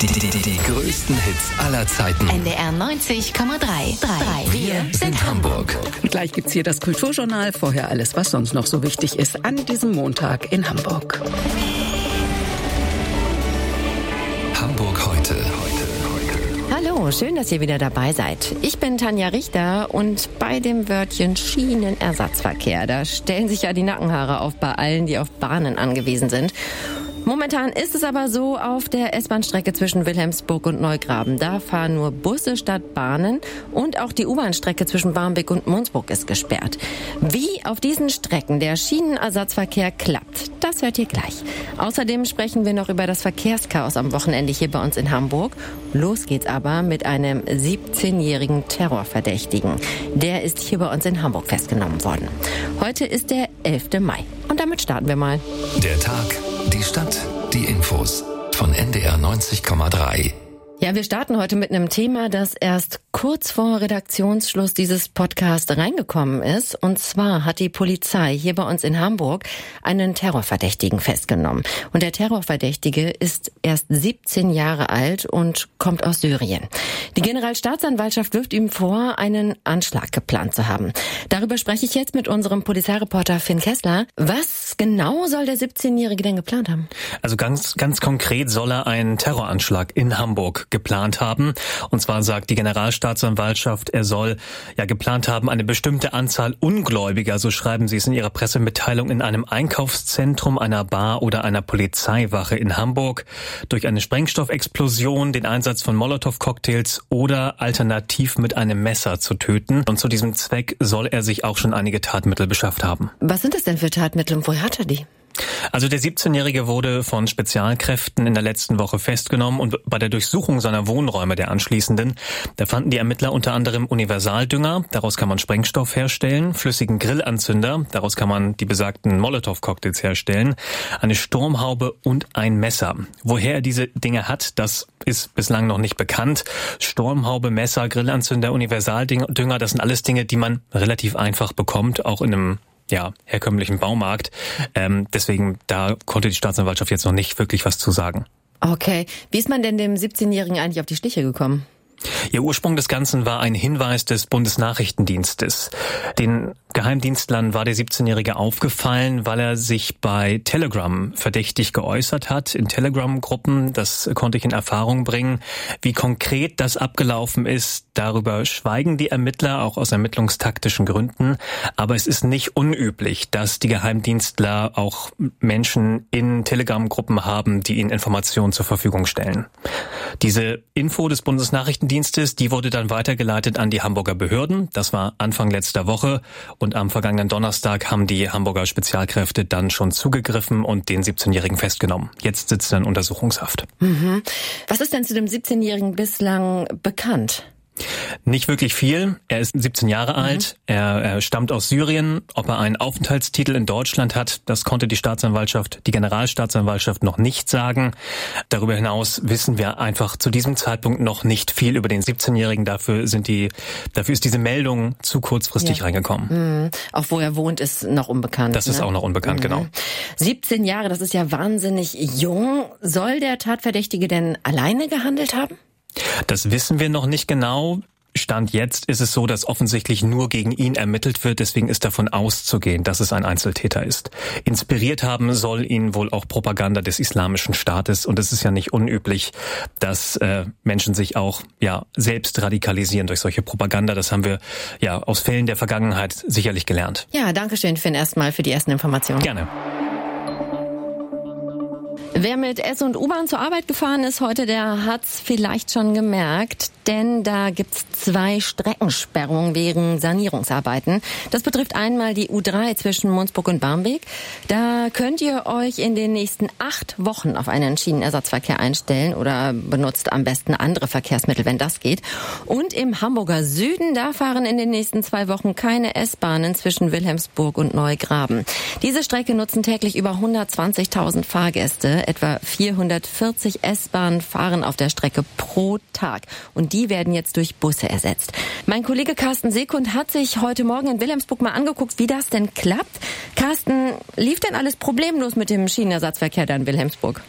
Die größten Hits aller Zeiten. NDR 90,3. Wir sind Hamburg. Gleich gibt's hier das Kulturjournal. Vorher alles, was sonst noch so wichtig ist an diesem Montag in Hamburg. Hamburg heute. Hallo, schön, dass ihr wieder dabei seid. Ich bin Tanja Richter und bei dem Wörtchen Schienenersatzverkehr, da stellen sich ja die Nackenhaare auf bei allen, die auf Bahnen angewiesen sind. Momentan ist es aber so, auf der S-Bahn-Strecke zwischen Wilhelmsburg und Neugraben, da fahren nur Busse statt Bahnen und auch die U-Bahn-Strecke zwischen Barmbek und Munzburg ist gesperrt. Wie auf diesen Strecken der Schienenersatzverkehr klappt, das hört ihr gleich. Außerdem sprechen wir noch über das Verkehrschaos am Wochenende hier bei uns in Hamburg. Los geht's aber mit einem 17-jährigen Terrorverdächtigen. Der ist hier bei uns in Hamburg festgenommen worden. Heute ist der 11. Mai und damit starten wir mal. Der Tag, die Stadt, die Infos von NDR 90,3. Ja, wir starten heute mit einem Thema, das erst kurz vor Redaktionsschluss dieses Podcasts reingekommen ist. Und zwar hat die Polizei hier bei uns in Hamburg einen Terrorverdächtigen festgenommen. Und der Terrorverdächtige ist erst 17 Jahre alt und kommt aus Syrien. Die Generalstaatsanwaltschaft wirft ihm vor, einen Anschlag geplant zu haben. Darüber spreche ich jetzt mit unserem Polizeireporter Finn Kessler. Was genau soll der 17-Jährige denn geplant haben? Also ganz konkret soll er einen Terroranschlag in Hamburg geplant haben. Und zwar sagt die Generalstaatsanwaltschaft, er soll geplant haben, eine bestimmte Anzahl Ungläubiger, so schreiben sie es in ihrer Pressemitteilung, in einem Einkaufszentrum, einer Bar oder einer Polizeiwache in Hamburg durch eine Sprengstoffexplosion, den Einsatz von Molotow-Cocktails oder alternativ mit einem Messer zu töten. Und zu diesem Zweck soll er sich auch schon einige Tatmittel beschafft haben. Was sind das denn für Tatmittel und woher hat er die? Also der 17-Jährige wurde von Spezialkräften in der letzten Woche festgenommen und bei der Durchsuchung seiner Wohnräume der anschließenden, da fanden die Ermittler unter anderem Universaldünger, daraus kann man Sprengstoff herstellen, flüssigen Grillanzünder, daraus kann man die besagten Molotow-Cocktails herstellen, eine Sturmhaube und ein Messer. Woher er diese Dinge hat, das ist bislang noch nicht bekannt. Sturmhaube, Messer, Grillanzünder, Universaldünger, das sind alles Dinge, die man relativ einfach bekommt, auch in einem herkömmlichen Baumarkt. Deswegen, da konnte die Staatsanwaltschaft jetzt noch nicht wirklich was zu sagen. Okay. Wie ist man denn dem 17-Jährigen eigentlich auf die Schliche gekommen? Ihr Ursprung des Ganzen war ein Hinweis des Bundesnachrichtendienstes. Den Geheimdienstlern war der 17-Jährige aufgefallen, weil er sich bei Telegram verdächtig geäußert hat, in Telegram-Gruppen. Das konnte ich in Erfahrung bringen. Wie konkret das abgelaufen ist, darüber schweigen die Ermittler, auch aus ermittlungstaktischen Gründen. Aber es ist nicht unüblich, dass die Geheimdienstler auch Menschen in Telegram-Gruppen haben, die ihnen Informationen zur Verfügung stellen. Diese Info des Bundesnachrichtendienstes, die wurde dann weitergeleitet an die Hamburger Behörden. Das war Anfang letzter Woche. Und am vergangenen Donnerstag haben die Hamburger Spezialkräfte dann schon zugegriffen und den 17-Jährigen festgenommen. Jetzt sitzt er in Untersuchungshaft. Mhm. Was ist denn zu dem 17-Jährigen bislang bekannt? Nicht wirklich viel. Er ist 17 Jahre alt. Er stammt aus Syrien. Ob er einen Aufenthaltstitel in Deutschland hat, das konnte die Generalstaatsanwaltschaft noch nicht sagen. Darüber hinaus wissen wir einfach zu diesem Zeitpunkt noch nicht viel über den 17-Jährigen. Dafür ist diese Meldung zu kurzfristig reingekommen. Auch wo er wohnt, ist noch unbekannt. Das ist auch noch unbekannt, genau. 17 Jahre, das ist ja wahnsinnig jung. Soll der Tatverdächtige denn alleine gehandelt haben? Das wissen wir noch nicht genau. Stand jetzt ist es so, dass offensichtlich nur gegen ihn ermittelt wird. Deswegen ist davon auszugehen, dass es ein Einzeltäter ist. Inspiriert haben soll ihn wohl auch Propaganda des Islamischen Staates. Und es ist ja nicht unüblich, dass Menschen sich auch selbst radikalisieren durch solche Propaganda. Das haben wir aus Fällen der Vergangenheit sicherlich gelernt. Ja, danke schön, Finn, erstmal für die ersten Informationen. Gerne. Wer mit S- und U-Bahn zur Arbeit gefahren ist heute, der hat's vielleicht schon gemerkt, denn da gibt's 2 Streckensperrungen wegen Sanierungsarbeiten. Das betrifft einmal die U3 zwischen Munzburg und Barmbek. Da könnt ihr euch in den nächsten 8 Wochen auf einen Schienenersatzverkehr einstellen oder benutzt am besten andere Verkehrsmittel, wenn das geht. Und im Hamburger Süden, da fahren in den nächsten 2 Wochen keine S-Bahnen zwischen Wilhelmsburg und Neugraben. Diese Strecke nutzen täglich über 120.000 Fahrgäste. Etwa 440 S-Bahnen fahren auf der Strecke pro Tag. Und die werden jetzt durch Busse ersetzt. Mein Kollege Carsten Sekund hat sich heute Morgen in Wilhelmsburg mal angeguckt, wie das denn klappt. Carsten, lief denn alles problemlos mit dem Schienenersatzverkehr da in Wilhelmsburg?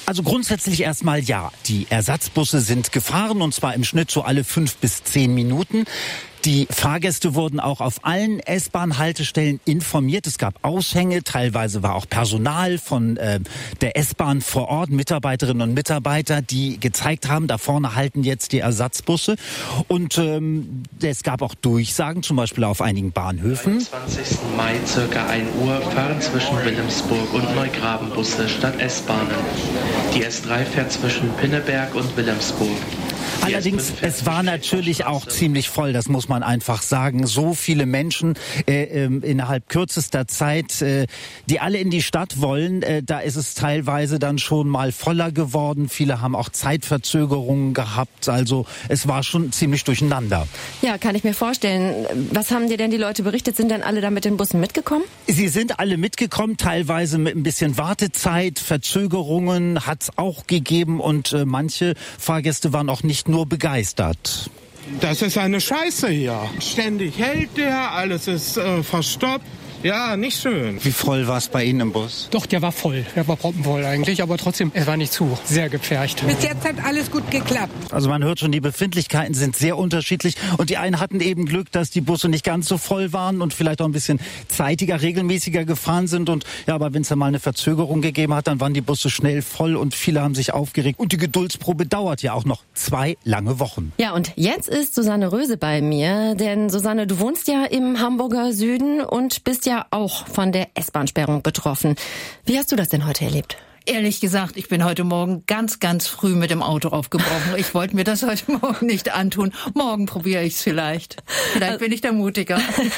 Also grundsätzlich erstmal ja. Die Ersatzbusse sind gefahren und zwar im Schnitt so alle 5 bis 10 Minuten. Die Fahrgäste wurden auch auf allen S-Bahn-Haltestellen informiert. Es gab Aushänge, teilweise war auch Personal von der S-Bahn vor Ort, Mitarbeiterinnen und Mitarbeiter, die gezeigt haben, da vorne halten jetzt die Ersatzbusse. Und es gab auch Durchsagen, zum Beispiel auf einigen Bahnhöfen. Am 20. Mai ca. 1 Uhr fahren zwischen Wilhelmsburg und Neugraben Busse statt S-Bahnen. Die S3 fährt zwischen Pinneberg und Wilhelmsburg. Allerdings, es war natürlich auch ziemlich voll, das muss man einfach sagen. So viele Menschen innerhalb kürzester Zeit, die alle in die Stadt wollen, da ist es teilweise dann schon mal voller geworden. Viele haben auch Zeitverzögerungen gehabt, also es war schon ziemlich durcheinander. Ja, kann ich mir vorstellen. Was haben dir denn die Leute berichtet? Sind denn alle da mit den Bussen mitgekommen? Sie sind alle mitgekommen, teilweise mit ein bisschen Wartezeit, Verzögerungen hat es auch gegeben und manche Fahrgäste waren auch nicht nur begeistert. Das ist eine Scheiße hier. Ständig hält der, alles ist verstopft. Ja, nicht schön. Wie voll war es bei Ihnen im Bus? Doch, der war voll. Der war proppenvoll eigentlich, aber trotzdem, es war nicht zu. Sehr gepfercht. Bis jetzt hat alles gut geklappt. Also man hört schon, die Befindlichkeiten sind sehr unterschiedlich. Und die einen hatten eben Glück, dass die Busse nicht ganz so voll waren und vielleicht auch ein bisschen zeitiger, regelmäßiger gefahren sind. Und ja, aber wenn es da mal eine Verzögerung gegeben hat, dann waren die Busse schnell voll und viele haben sich aufgeregt. Und die Geduldsprobe dauert ja auch noch 2 lange Wochen. Ja, und jetzt ist Susanne Röse bei mir. Denn Susanne, du wohnst ja im Hamburger Süden und bist ja auch von der S-Bahn-Sperrung betroffen. Wie hast du das denn heute erlebt? Ehrlich gesagt, ich bin heute Morgen ganz, ganz früh mit dem Auto aufgebrochen. Ich wollte mir das heute Morgen nicht antun. Morgen probiere ich es vielleicht. Vielleicht bin ich da mutiger.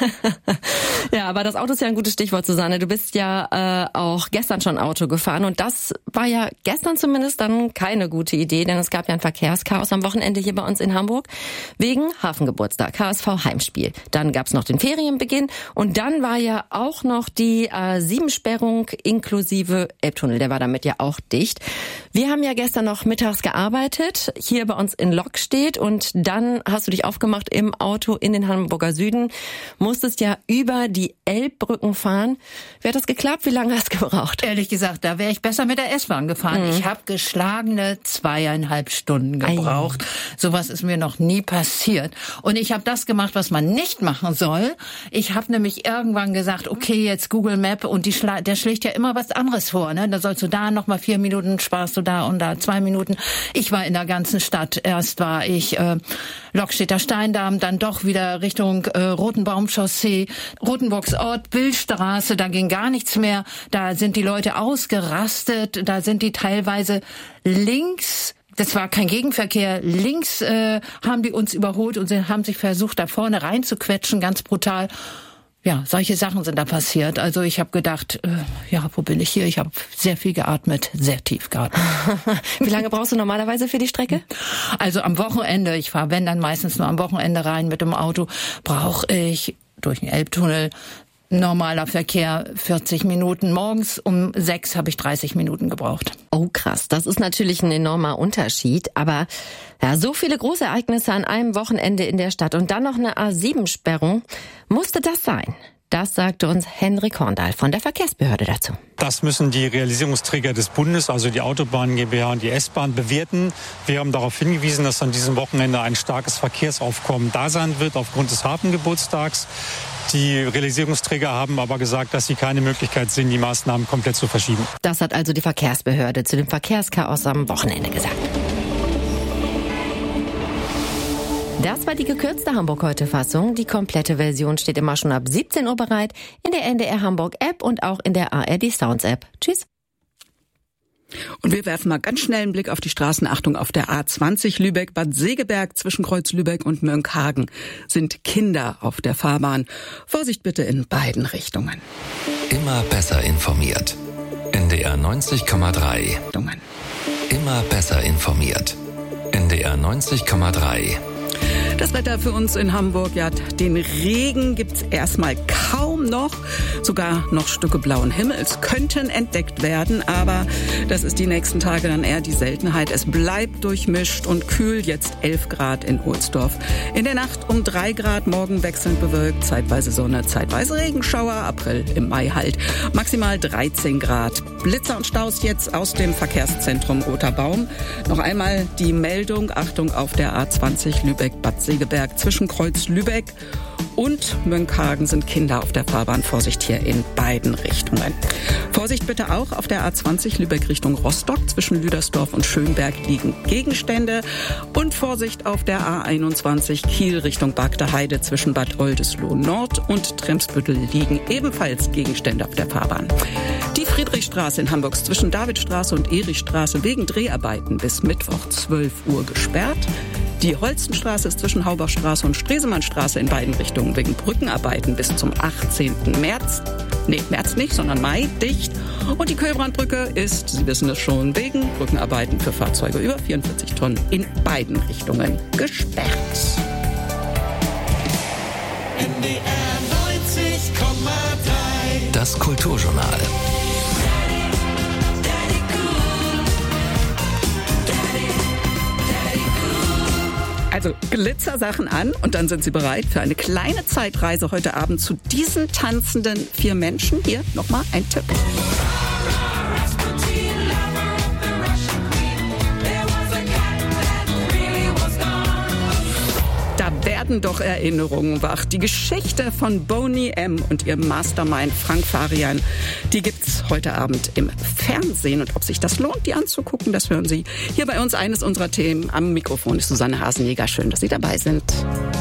Ja, aber das Auto ist ja ein gutes Stichwort, Susanne. Du bist ja auch gestern schon Auto gefahren und das war ja gestern zumindest dann keine gute Idee, denn es gab ja ein Verkehrschaos am Wochenende hier bei uns in Hamburg wegen Hafengeburtstag, HSV Heimspiel. Dann gab's noch den Ferienbeginn und dann war ja auch noch die A7-Sperrung inklusive Elbtunnel. Der war damit ja auch dicht. Wir haben ja gestern noch mittags gearbeitet, hier bei uns in Lockstedt und dann hast du dich aufgemacht im Auto in den Hamburger Süden, musstest ja über die Elbbrücken fahren. Wie hat das geklappt? Wie lange hast du gebraucht? Ehrlich gesagt, da wäre ich besser mit der S-Bahn gefahren. Ich habe geschlagene 2,5 Stunden gebraucht. Sowas ist mir noch nie passiert. Und ich habe das gemacht, was man nicht machen soll. Ich habe nämlich irgendwann gesagt, okay, jetzt Google Map und der schlägt ja immer was anderes vor. Ne? Da sollst du da noch mal 4 Minuten, sparst du da und da 2 Minuten. Ich war in der ganzen Stadt. Erst war ich Lockstedter Steindamm, dann doch wieder Richtung Rotenbaumchaussee, Rotenburgsort, Billstraße, da ging gar nichts mehr. Da sind die Leute ausgerastet, da sind die teilweise links, das war kein Gegenverkehr, links haben die uns überholt und haben sich versucht, da vorne reinzuquetschen, ganz brutal. Ja, solche Sachen sind da passiert. Also ich habe gedacht, wo bin ich hier? Ich habe sehr viel geatmet, sehr tief geatmet. Wie lange brauchst du normalerweise für die Strecke? Also am Wochenende, ich fahre wenn dann meistens nur am Wochenende rein mit dem Auto, brauche ich durch den Elbtunnel normaler Verkehr 40 Minuten. Morgens um 6 habe ich 30 Minuten gebraucht. Oh krass, das ist natürlich ein enormer Unterschied. Aber ja, so viele Großereignisse an einem Wochenende in der Stadt und dann noch eine A7-Sperrung. Musste das sein? Das sagte uns Henrik Horndahl von der Verkehrsbehörde dazu. Das müssen die Realisierungsträger des Bundes, also die Autobahn GmbH und die S-Bahn, bewerten. Wir haben darauf hingewiesen, dass an diesem Wochenende ein starkes Verkehrsaufkommen da sein wird aufgrund des Hafengeburtstags. Die Realisierungsträger haben aber gesagt, dass sie keine Möglichkeit sehen, die Maßnahmen komplett zu verschieben. Das hat also die Verkehrsbehörde zu dem Verkehrschaos am Wochenende gesagt. Das war die gekürzte Hamburg-Heute-Fassung. Die komplette Version steht immer schon ab 17 Uhr bereit in der NDR Hamburg-App und auch in der ARD-Sounds-App. Tschüss. Und wir werfen mal ganz schnell einen Blick auf die Straßenachtung auf der A20 Lübeck-Bad Segeberg. Zwischen Kreuz Lübeck und Mönckehagen sind Kinder auf der Fahrbahn. Vorsicht bitte in beiden Richtungen. Immer besser informiert. NDR 90,3. Immer besser informiert. NDR 90,3. Das Wetter für uns in Hamburg, ja, den Regen gibt's erstmal kaum. kaum noch. Sogar noch Stücke blauen Himmels könnten entdeckt werden, aber das ist die nächsten Tage dann eher die Seltenheit. Es bleibt durchmischt und kühl, jetzt 11 Grad in Ohlsdorf. In der Nacht um 3 Grad, morgen wechselnd bewölkt, zeitweise Sonne, zeitweise Regenschauer, April im Mai halt. Maximal 13 Grad. Blitzer und Staus jetzt aus dem Verkehrszentrum Roter Baum. Noch einmal die Meldung, Achtung auf der A20 Lübeck-Bad Segeberg zwischen Kreuz-Lübeck und Mönckehagen sind Kinder auf der Fahrbahn. Vorsicht hier in beiden Richtungen. Vorsicht bitte auch auf der A20 Lübeck Richtung Rostock. Zwischen Lüdersdorf und Schönberg liegen Gegenstände. Und Vorsicht auf der A21 Kiel Richtung Bagder Heide. Zwischen Bad Oldesloe Nord und Tremsbüttel liegen ebenfalls Gegenstände auf der Fahrbahn. Die Friedrichstraße in Hamburg zwischen Davidstraße und Erichstraße wegen Dreharbeiten bis Mittwoch 12 Uhr gesperrt. Die Holzenstraße ist zwischen Haubachstraße und Stresemannstraße in beiden Richtungen wegen Brückenarbeiten bis zum 18. März. Nee, März nicht, sondern Mai dicht. Und die Köhlbrandbrücke ist, Sie wissen es schon, wegen Brückenarbeiten für Fahrzeuge über 44 Tonnen in beiden Richtungen gesperrt. NDR 90,3. Das Kulturjournal. Also Glitzersachen an und dann sind Sie bereit für eine kleine Zeitreise heute Abend zu diesen tanzenden 4 Menschen. Hier nochmal ein Tipp. Da werden doch Erinnerungen wach. Die Geschichte von Boney M. und ihrem Mastermind Frank Farian, die gibt's heute Abend im Fernsehen. Und ob sich das lohnt, die anzugucken, das hören Sie hier bei uns. Eines unserer Themen. Am Mikrofon ist Susanne Hasenjäger. Schön, dass Sie dabei sind.